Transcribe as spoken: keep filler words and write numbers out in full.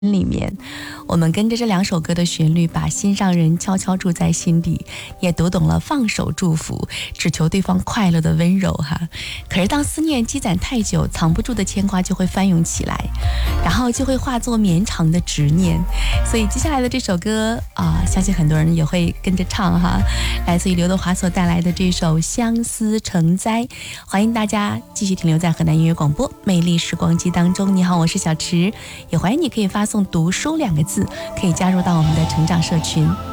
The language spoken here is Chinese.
里面，我们跟着这两首歌的旋律，把心上人悄悄住在心底，也读懂了放手祝福，只求对方快乐的温柔哈。可是当思念积攒太久，藏不住的牵挂就会翻涌起来，然后就会化作绵长的执念。所以接下来的这首歌啊、呃，相信很多人也会跟着唱哈，来自于刘德华所带来的这首《相思成灾》。欢迎大家继续停留在河南音乐广播魅力时光机当中。你好，我是小池，也欢迎你可以发送读书两个字，可以加入到我们的成长社群。